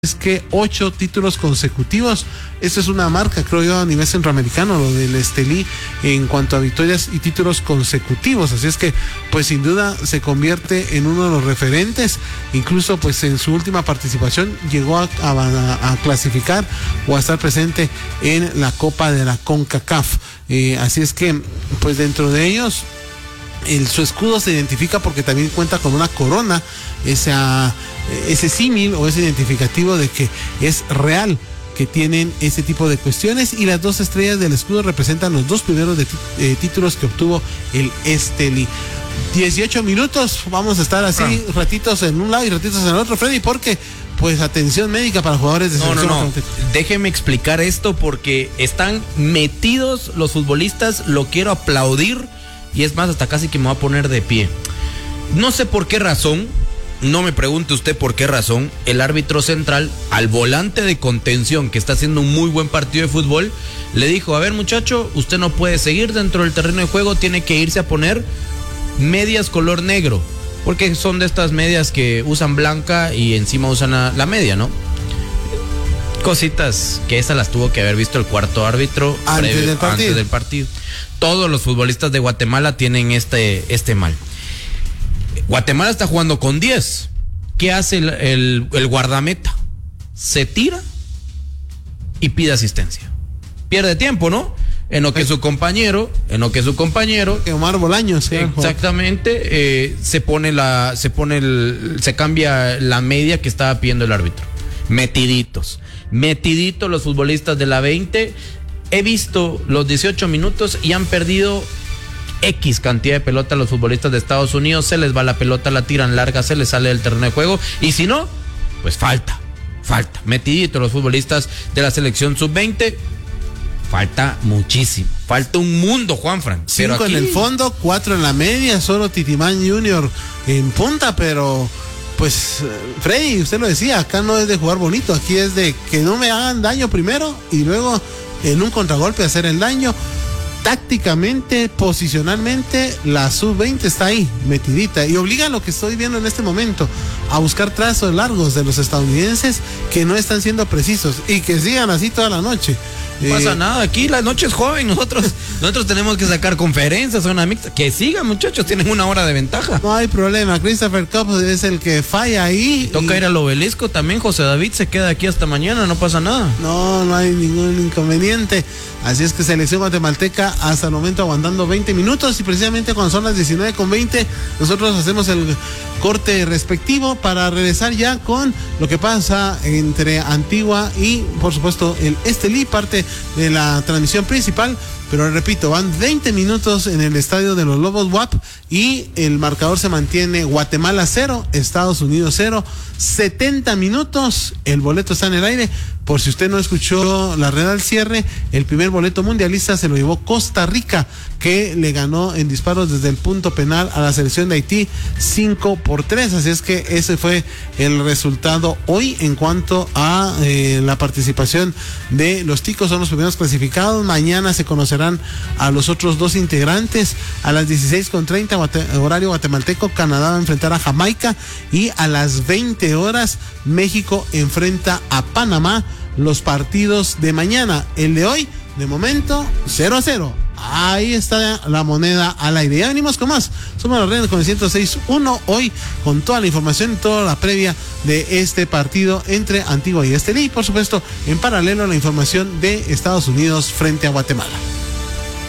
es que 8 títulos consecutivos. Esto es una marca, creo yo, a nivel centroamericano, lo del Estelí en cuanto a victorias y títulos consecutivos. Así es que, pues sin duda se convierte en uno de los referentes. Incluso, pues en su última participación llegó a clasificar o a estar presente en la Copa de la CONCACAF. Así es que, pues dentro de ellos, su escudo se identifica porque también cuenta con una corona, ese símil o ese identificativo de que es real que tienen ese tipo de cuestiones, y las 2 estrellas del escudo representan los 2 primeros títulos que obtuvo el Estelí. 18 minutos, vamos a estar así, ratitos en un lado y ratitos en el otro, Freddy, porque pues atención médica para jugadores de selección. No, déjeme explicar esto porque están metidos los futbolistas, lo quiero aplaudir. Y es más, hasta casi que me voy a poner de pie. No sé por qué razón, no me pregunte usted por qué razón, el árbitro central al volante de contención, que está haciendo un muy buen partido de fútbol, le dijo: a ver, muchacho, usted no puede seguir dentro del terreno de juego, tiene que irse a poner medias color negro, porque son de estas medias que usan blanca y encima usan la media, ¿no? Cositas que esas las tuvo que haber visto el cuarto árbitro antes del partido. Todos los futbolistas de Guatemala tienen este mal. Guatemala está jugando con 10. ¿Qué hace el guardameta? Se tira y pide asistencia. Pierde tiempo, ¿no? En lo que su compañero, que Omar Bolaños, sí, exactamente, se cambia la media que estaba pidiendo el árbitro. Metiditos los futbolistas de la 20. He visto los 18 minutos y han perdido X cantidad de pelota los futbolistas de Estados Unidos. Se les va la pelota, la tiran larga, se les sale del terreno de juego, y si no, pues falta. Metiditos los futbolistas de la selección sub-20. Falta muchísimo, falta un mundo, Juanfran. 5 aquí en el fondo, 4 en la media, solo Titimán Junior en punta, pero pues Freddy, usted lo decía, acá no es de jugar bonito, aquí es de que no me hagan daño primero y luego en un contragolpe hacer el daño. Tácticamente, posicionalmente, la sub-20 está ahí, metidita, y obliga a lo que estoy viendo en este momento a buscar trazos largos de los estadounidenses que no están siendo precisos y que sigan así toda la noche. No pasa nada, aquí la noche es joven, nosotros tenemos que sacar conferencias, zona mixta, que sigan, muchachos, tienen 1 hora de ventaja. No hay problema, Christopher Cup es el que falla ahí. Toca ir al obelisco también, José David se queda aquí hasta mañana, no pasa nada. No hay ningún inconveniente, así es que selección guatemalteca hasta el momento aguantando 20 minutos, y precisamente cuando son las 19:20 nosotros hacemos el corte respectivo para regresar ya con lo que pasa entre Antigua y por supuesto el Estelí, parte de la transmisión principal. Pero repito, van 20 minutos en el estadio de los Lobos WAP y el marcador se mantiene: Guatemala 0, Estados Unidos 0, 70 minutos, el boleto está en el aire. Por si usted no escuchó la red al cierre, el primer boleto mundialista se lo llevó Costa Rica, que le ganó en disparos desde el punto penal a la selección de Haití 5-3. Así es que ese fue el resultado hoy en cuanto a la participación de los ticos. Son los primeros clasificados. Mañana se conocerán a los otros 2 integrantes. A las 16:30 horario guatemalteco, Canadá va a enfrentar a Jamaica, y a las 20 horas México enfrenta a Panamá. Los partidos de mañana, el de hoy, de momento 0-0. Ahí está la moneda al aire. Ya venimos con más. Somos los Reyes con el 106.1. Hoy con toda la información y toda la previa de este partido entre Antigua y Estelí. Y por supuesto, en paralelo, la información de Estados Unidos frente a Guatemala.